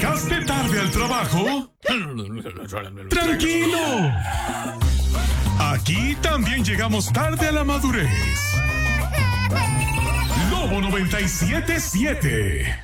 ¿Llegaste tarde al trabajo? ¡Tranquilo! Aquí también llegamos tarde a la madurez. Lobo 97.7